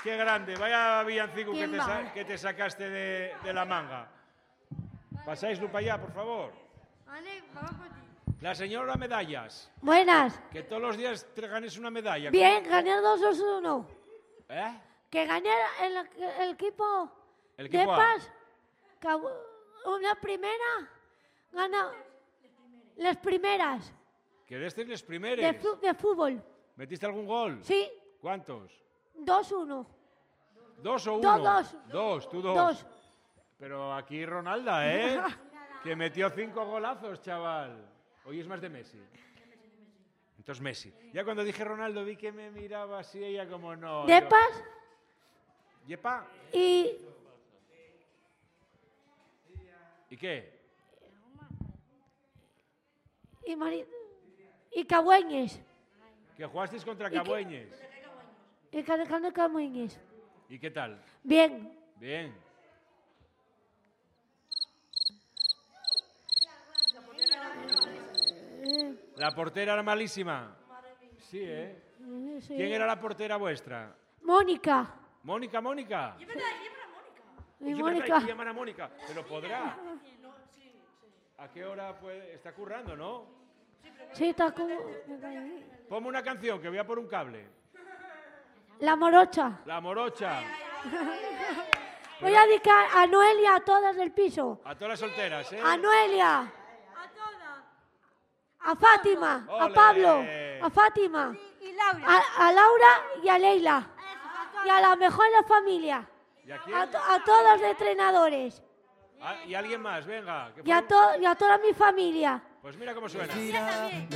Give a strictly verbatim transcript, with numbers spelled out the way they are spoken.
Qué grande, vaya villancico que te, sa que te sacaste de, de la manga. Pasáislo para allá, por favor. La señora Medallas. Buenas. Que todos los días te ganes una medalla. Bien, gané dos dos uno. ¿Eh? Que gané el, el equipo, El equipo de A. Pas. Que una primera gana las primeras Que destes les primeres. de, fu de fútbol. ¿Metiste algún gol? Sí, ¿Cuántos? dos uno. ¿Dos o Dos, uno? dos. Dos, tú dos. Dos. Pero aquí Ronalda, ¿eh? Que metió cinco golazos, chaval. Hoy es más de Messi. Entonces Messi. Ya cuando dije Ronaldo vi que me miraba así ella como no. De yo- Pas ¿Yepa? y, ¿Y qué? y, Mari y Cagüeñes. Que jugasteis contra ¿Y qué? Cabueñes. Y Canecano Cagüeñes. ¿Y qué tal? Bien. Bien. Eh, La portera era malísima. Sí, ¿eh? eh, sí. ¿Quién era la portera vuestra? Mónica. Mónica, Mónica. Y Es verdad, hay Mónica. que llamar a Mónica. Pero podrá. ¿A qué hora puede? Está currando, ¿no? Sí, está como... Ponme una canción que voy a por un cable. La morocha. La morocha. Voy a dedicar a Noelia, a todas del piso. A todas las solteras, ¿eh? A Noelia. A todas. A Fátima. A Ole. Pablo. A Fátima. Y Laura. A, a Laura y a Leila. Y a la mejor de la familia. ¿Y a quién? A, to- a todos los entrenadores. Ah, y alguien más, venga. que Y a, fue- to- y a toda mi familia. Pues mira cómo suena.